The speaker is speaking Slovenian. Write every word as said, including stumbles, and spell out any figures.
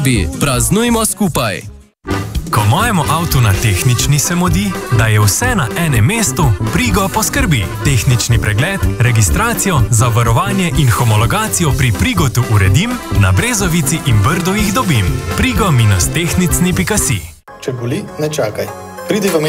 Praznujmo skupaj. Ko mojemu avtu na tehnični se modi, da je vse na enem mestu, Prigo poskrbi. Tehnični pregled, registracijo, zavarovanje in homologacijo pri Prigotu uredim, na Brezovici in Brdu jih dobim. prigo dash tehnicni pika si. Če boli, ne čakaj. Pridi v